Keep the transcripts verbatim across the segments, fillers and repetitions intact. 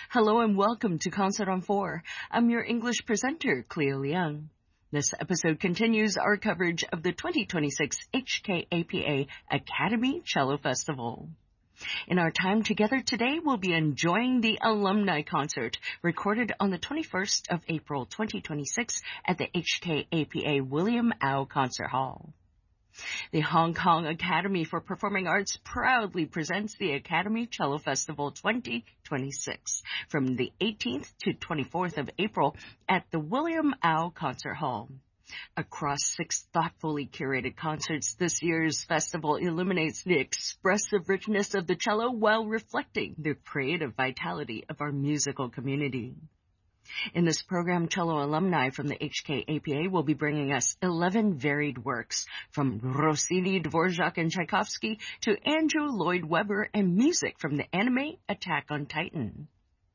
Hello and welcome to Concert on four. I'm your English presenter, Cleo Liang. This episode continues our coverage of the twenty twenty-six H K A P A Academy Cello Festival. In our time together today, we'll be enjoying the alumni concert recorded on the twenty-first of April twenty twenty-six at the H K A P A William Au Concert Hall. The Hong Kong Academy for Performing Arts proudly presents the Academy Cello Festival twenty twenty-six from the eighteenth to twenty-fourth of April at the William Au Concert Hall. Across six thoughtfully curated concerts, this year's festival illuminates the expressive richness of the cello while reflecting the creative vitality of our musical community. In this program, cello alumni from the H K A P A will be bringing us eleven varied works, from Rossini, Dvorak, and Tchaikovsky to Andrew Lloyd Webber and music from the anime Attack on Titan.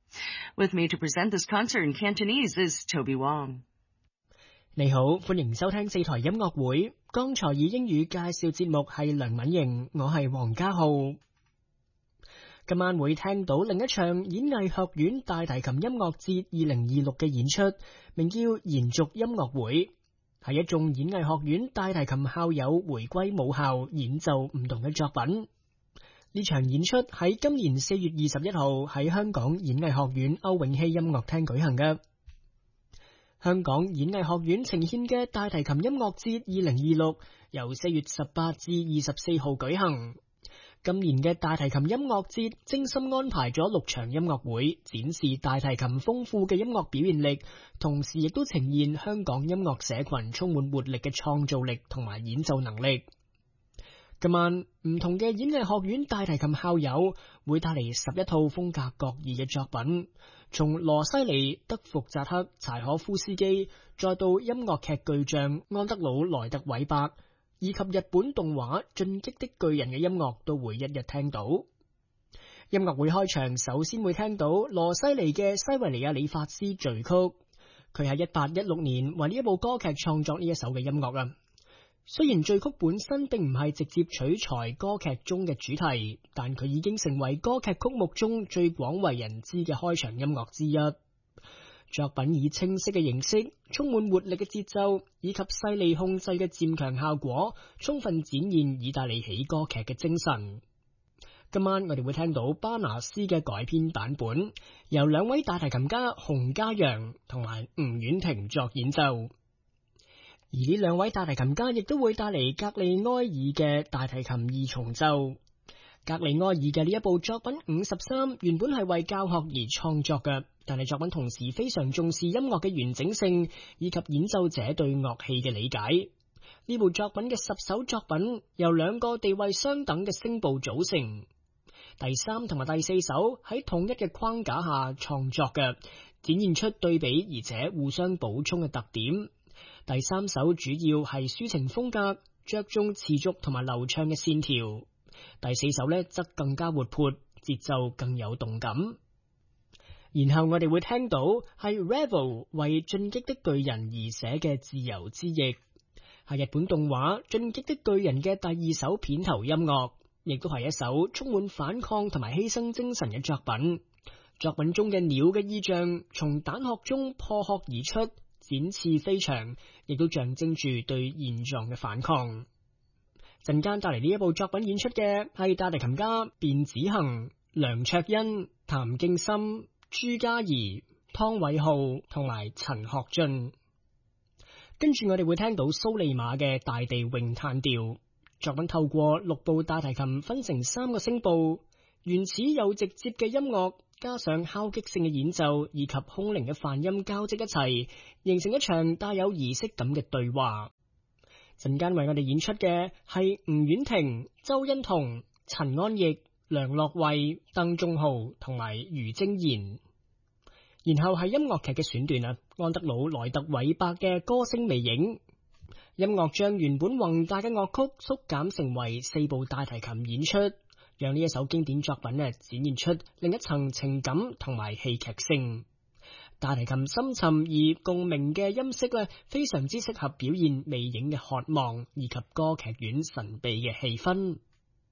With me to present this concert in Cantonese is Toby Wong. 你好，歡迎收聽四台音樂會。剛才以英語介紹節目係梁敏瑩，我係黃家浩。今晚會聽到另一場演藝學院大提琴音樂節二零二六嘅演出，名叫延續音樂會，係一眾演藝學院大提琴校友回歸母校演奏唔同嘅作品。呢場演出喺今年四月二十一號喺香港演藝學院歐永熙音樂廳舉行嘅。香港演藝學院呈獻嘅大提琴音樂節二零二六由四月十八至二十四號舉行。今年嘅大提琴音樂節精心安排咗六場音樂會，展示大提琴豐富嘅音樂表現力，同時亦都呈現香港音樂社群充滿活力嘅創造力同埋演奏能力。今晚唔同嘅演藝學院大提琴校友會帶嚟十一套風格各異嘅作品，從羅西尼、德福扎克、柴可夫斯基，再到音樂劇巨匠安德魯萊特韋伯，以及日本動畫《進擊的巨人》嘅音樂都會一日聽到。音樂會開場首先會聽到羅西尼嘅西維尼亞里法斯序曲，佢喺一八一六年為呢一部歌劇創作呢一首嘅音樂啊。雖然序曲本身並唔係直接取材歌劇中嘅主題，但佢已經成為歌劇曲目中最廣為人知嘅開場音樂之一。作品以清晰嘅形式、充滿活力嘅節奏以及細膩控制嘅漸強效果，充分展現意大利喜歌劇嘅精神。今晚我哋會聽到巴拿斯嘅改編版本，由兩位大提琴家洪家陽同埋吳婉婷作演奏。而呢兩位大提琴家亦都會帶嚟格利埃爾嘅大提琴二重奏。格里埃爾嘅呢一部作品五十三原本係為教學而創作嘅，但係作品同時非常重視音樂嘅完整性以及演奏者對樂器嘅理解。呢部作品嘅十首作品由兩個地位相等嘅聲部組成，第三同埋第四首喺統一嘅框架下創作嘅，展現出對比而且互相補充嘅特點。第三首主要係抒情風格，着重持續同埋流暢嘅線條。第四首呢則更加活潑，節奏更有動感。然後我哋會聽到係 Revel 為進擊的巨人而寫嘅自由之翼，係日本動畫進擊的巨人嘅第二首片頭音樂，亦都係一首充滿反抗同埋犧牲精神嘅作品。作品中嘅鳥嘅意象從蛋殼中破殼而出，展翅飛翔，亦都象徵住對現狀嘅反抗。陣間帶嚟呢一部作品演出嘅係大提琴家卞子恒、梁卓欣、譚敬森、朱嘉怡、湯偉浩同埋陳學俊。跟住我哋會聽到蘇利馬嘅大地詠嘆調。作品透過六部大提琴分成三個聲部，原始又直接嘅音樂加上敲擊性嘅演奏以及空靈嘅泛音交織一齊，形成一場帶有儀式感嘅對話。陣間為我哋演出嘅係吳婉婷、周欣彤、陳安逸、梁樂慧、鄧仲豪同埋余晶賢。然後係音樂劇嘅選段啊，安德魯萊特韋伯嘅歌聲魅影。音樂將原本宏大嘅樂曲縮減成為四部大提琴演出，讓呢一首經典作品呢展現出另一層情感同埋戲劇性。大提琴深沉而共鳴嘅音色呢，非常之適合表現魅影嘅渴望以及歌劇院神秘嘅氣氛。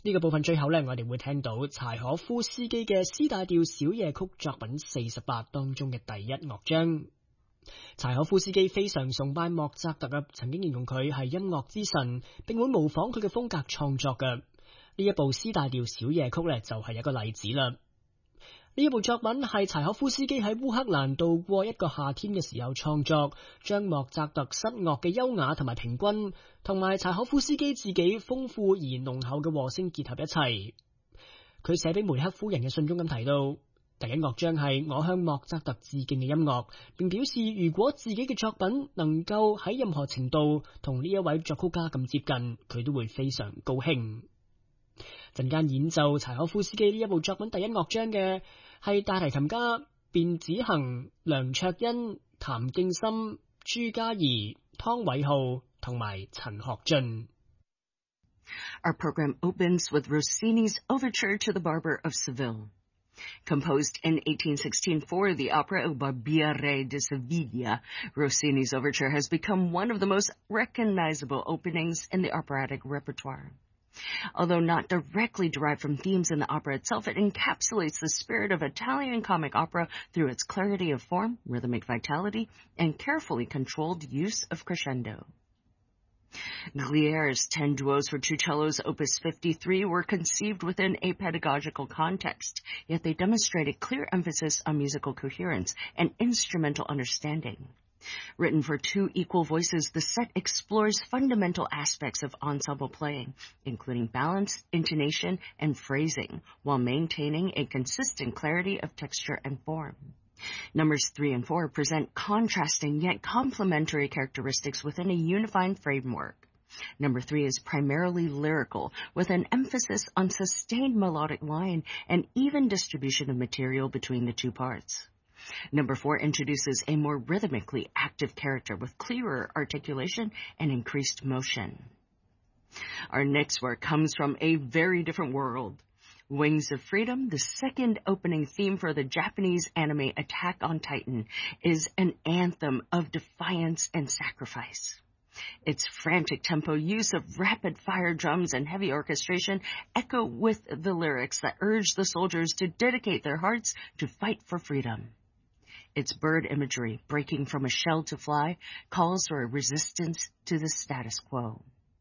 呢個部分最後呢，我哋會聽到柴可夫斯基嘅 C 大調小夜曲作品四十八當中嘅第一樂章。柴可夫斯基非常崇拜莫扎特啊，曾經形容佢係音樂之神，並會模仿佢嘅風格創作嘅。呢一部 C 大調小夜曲呢，就係一個例子啦。呢一部作品係柴可夫斯基喺烏克蘭度過一個夏天嘅時候創作，將莫扎特失樂嘅優雅同埋平均，同埋柴可夫斯基自己豐富而濃厚嘅和聲結合一齊。佢寫俾梅克夫人嘅信中咁提到，第一樂章係我向莫扎特致敬嘅音樂，並表示如果自己嘅作品能夠喺任何程度同呢一位作曲家咁接近，佢都會非常高興。陣間演奏柴可夫斯基呢一部作品第一樂章嘅係大提琴家卞子恒、梁卓欣、譚敬森、朱嘉怡、湯偉浩同埋陳學俊。 Our program opens with Rossini's Overture to the Barber of Seville. Composed in eighteen sixteen for the opera Il Barbiere di Sevilla, Rossini's overture has become one of the most recognizable openings in the operatic repertoire. Although not directly derived from themes in the opera itself, it encapsulates the spirit of Italian comic opera through its clarity of form, rhythmic vitality, and carefully controlled use of crescendo. Glier's ten duos for two cellos, opus fifty-three, were conceived within a pedagogical context, yet they demonstrated clear emphasis on musical coherence and instrumental understanding. Written for two equal voices, the set explores fundamental aspects of ensemble playing, including balance, intonation, and phrasing, while maintaining a consistent clarity of texture and form. Numbers three and four present contrasting yet complementary characteristics within a unifying framework. Number three is primarily lyrical, with an emphasis on sustained melodic line and even distribution of material between the two parts. Number four introduces a more rhythmically active character with clearer articulation and increased motion. Our next work comes from a very different world. Wings of Freedom, the second opening theme for the Japanese anime Attack on Titan, is an anthem of defiance and sacrifice. Its frantic tempo, use of rapid-fire drums, and heavy orchestration echo with the lyrics that urge the soldiers to dedicate their hearts to fight for freedom. Its bird imagery, breaking from a shell to fly, calls for a resistance to the status quo.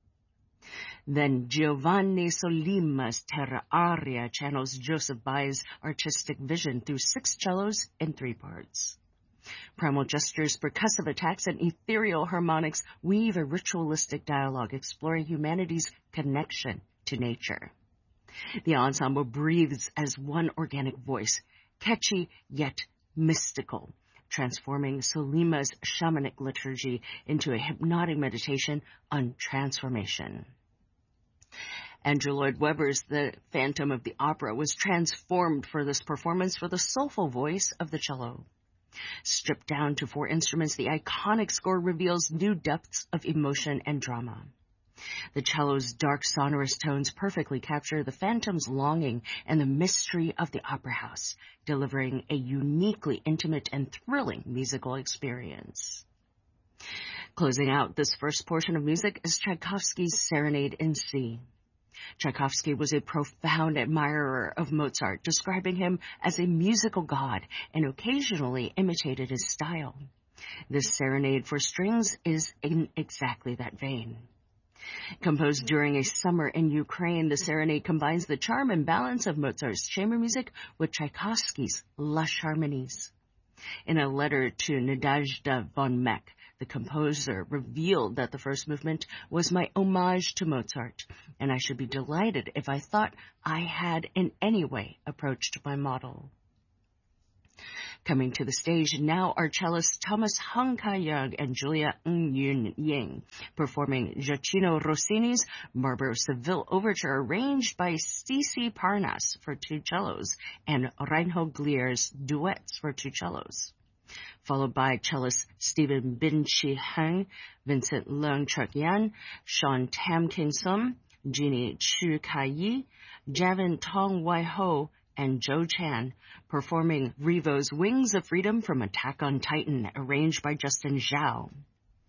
Then Giovanni Solima's Terra Aria channels Joseph Bai's artistic vision through six cellos in three parts. Primal gestures, percussive attacks, and ethereal harmonics weave a ritualistic dialogue exploring humanity's connection to nature. The ensemble breathes as one organic voice, catchy yet mystical, transforming Solima's shamanic liturgy into a hypnotic meditation on transformation. Andrew Lloyd Webber's The Phantom of the Opera was transformed for this performance for the soulful voice of the cello. Stripped down to four instruments, the iconic score reveals new depths of emotion and drama. The cello's dark, sonorous tones perfectly capture the phantom's longing and the mystery of the opera house, delivering a uniquely intimate and thrilling musical experience. Closing out this first portion of music is Tchaikovsky's Serenade in C. Tchaikovsky was a profound admirer of Mozart, describing him as a musical god, and occasionally imitated his style. This serenade for strings is in exactly that vein. Composed during a summer in Ukraine, the serenade combines the charm and balance of Mozart's chamber music with Tchaikovsky's lush harmonies. In a letter to Nadezhda von Meck, the composer revealed that the first movement was my homage to Mozart, and I should be delighted if I thought I had in any way approached my model. Coming to the stage now are cellists Thomas Hung Ka-young and Julia Ng Yun Ying, performing Gioacchino Rossini's Barber of Seville Overture, arranged by Stacey Parnas for two cellos, and Reinhold Glier's Duets for two cellos. Followed by cellists Stephen Bin Chi Heng, Vincent Leung Chuk Yan, Sean Tam King Sum, Jeannie Chu Kai Yi, Javin Tong Wai Ho, and Joe Chan, performing Rivo's Wings of Freedom from Attack on Titan, arranged by Justin Zhao.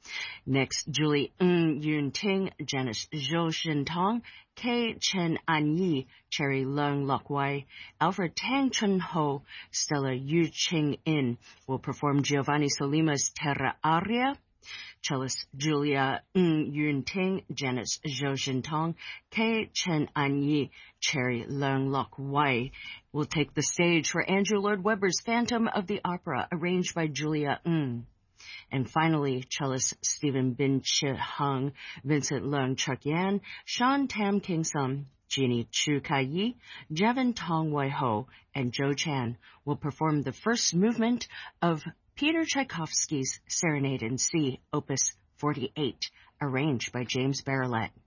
Next, Julie Ng Yun Ting, Janice Zhou Shin Tong, Kei Chen An Yi, Cherry Leung Lok Wai, Alfred Tang Chun Ho, Stella Yu Ching In will perform Giovanni Solima's Terra Aria. Cellist Julia Ng Yun Ting, Janice Zhou Shin Tong, Kei Chen An Yi, Cherry Leung Lok Wai will take the stage for Andrew Lloyd Webber's Phantom of the Opera, arranged by Julia Ng. And finally, cellist Stephen Bin Chi Hung, Vincent Leung Chuk Yan, Sean Tam King Sum, Jeannie Chu Kai Yi, Javin Tong Wai Ho, and Joe Chan will perform the first movement of Peter Tchaikovsky's Serenade in C, Opus forty-eight, arranged by James Bareillet.